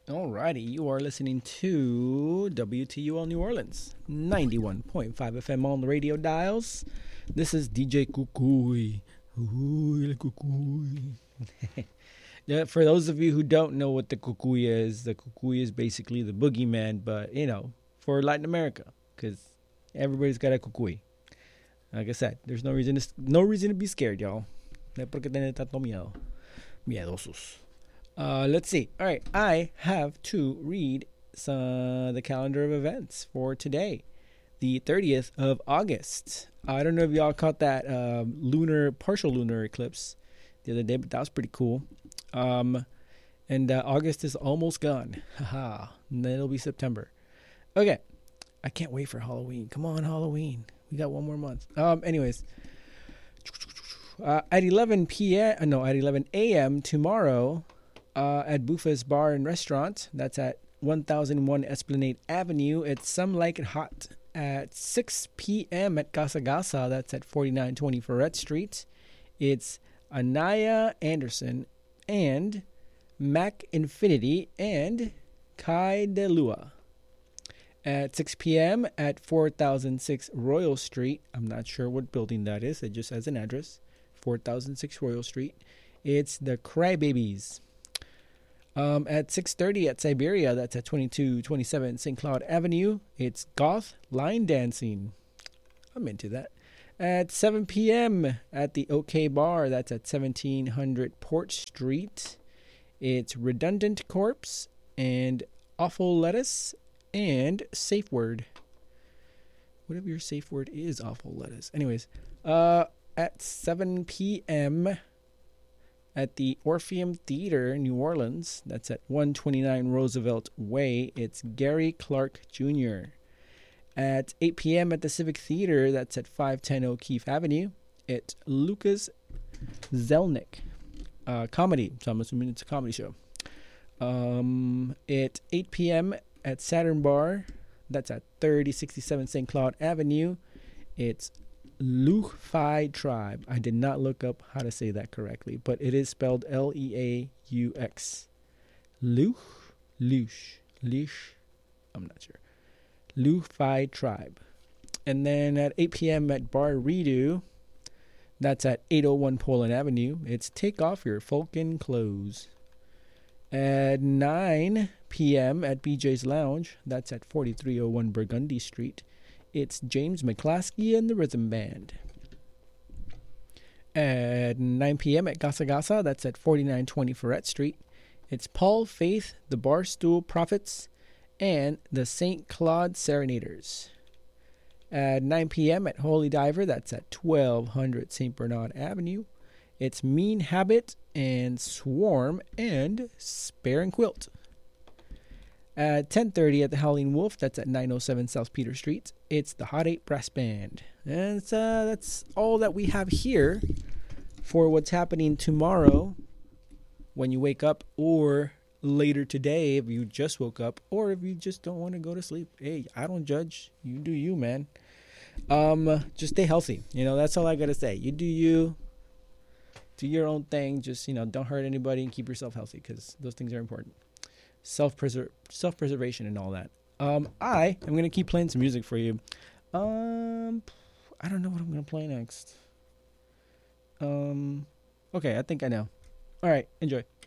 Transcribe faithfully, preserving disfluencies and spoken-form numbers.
Alrighty, you are listening to W T U L New Orleans, ninety-one point five F M on the radio dials. This is D J Kukui. Ooh, Kukui. Yeah, for those of you who don't know what the Kukui is, the Kukui is basically the boogeyman, but, you know, for Latin America, because everybody's got a Kukui. Like I said, there's no reason to, no reason to be scared, y'all. No hay por qué tener tanto miedo. Miedosos. Uh, let's see. All right, I have to read some, the calendar of events for today, the thirtieth of August. I don't know if y'all caught that uh, lunar, partial lunar eclipse the other day, but that was pretty cool. Um, and uh, August is almost gone. Haha. And then it'll be September. Okay. I can't wait for Halloween. Come on, Halloween. We got one more month. Um, anyways, uh, at eleven p.m. Uh, no, at eleven a.m. tomorrow. Uh, at Bufa's Bar and Restaurant. That's at one thousand one Esplanade Avenue. It's Some Like It Hot at six p.m. at Gasa Gasa. That's at forty-nine twenty Ferret Street. It's Anaya Anderson and Mac Infinity and Kai De Lua. At six p.m. at four thousand six Royal Street. I'm not sure what building that is. It just has an address. four thousand six Royal Street. It's the Crybabies. Um, at six thirty at Siberia, that's at twenty-two twenty-seven Saint Cloud Avenue. It's Goth Line Dancing. I'm into that. At seven p.m. at the OK Bar, that's at seventeen hundred Port Street. It's Redundant Corpse and Awful Lettuce and Safe Word. Whatever your safe word is, Awful Lettuce. Anyways, uh, at seven p.m. at the Orpheum Theater, New Orleans, that's at one twenty-nine Roosevelt Way, it's Gary Clark Junior At eight p.m. at the Civic Theater, that's at five ten O'Keefe Avenue, it's Lucas Zelnick. Uh, comedy, so I'm assuming it's a comedy show. Um, at eight p.m. at Saturn Bar, that's at thirty sixty-seven Saint Cloud Avenue, it's Luch Phi Tribe. I did not look up how to say that correctly, but it is spelled L E A U X. Luch? Luch. Luch? I'm not sure. Luch Phi Tribe. And then at eight p.m. at Bar Redo, that's at eight oh one Poland Avenue, it's Take Off Your Falcon Clothes. At nine p.m. at B J's Lounge, that's at forty-three oh one Burgundy Street, it's James McClaskey and the Rhythm Band. At nine p.m. at Gasa Gasa, that's at forty-nine twenty Ferret Street, it's Paul Faith, the Barstool Prophets, and the Saint Claude Serenaders. At nine p.m. at Holy Diver, that's at twelve hundred Saint Bernard Avenue, it's Mean Habit and Swarm and Spare and Quilt. At ten thirty at the Howling Wolf, that's at nine oh seven South Peter Street, it's the Hot Eight Brass Band. And uh, that's all that we have here for what's happening tomorrow when you wake up, or later today if you just woke up, or if you just don't want to go to sleep. Hey, I don't judge. You do you, man. Um, just stay healthy. You know, that's all I got to say. You do you. Do your own thing. Just, you know, don't hurt anybody and keep yourself healthy, because those things are important. Self-preser- self-preservation and all that. Um, I am going to keep playing some music for you. Um, I don't know what I'm going to play next. Um, okay, I think I know. All right, enjoy.